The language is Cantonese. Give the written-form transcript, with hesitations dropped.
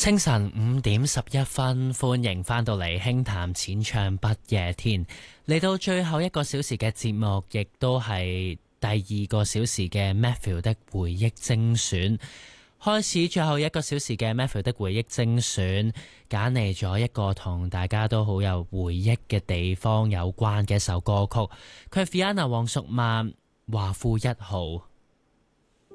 清晨5點11分，歡迎返到嚟輕談淺唱不夜天，嚟到最後一個小時嘅節目，亦都係第二個小時嘅 Matthew 的回憶精選。開始最後一個小時嘅 Matthew 的回憶精選，揀嚟咗一個同大家都好有回憶嘅地方有關嘅一首歌曲，佢係 Fiona 黃淑蔓華富1號。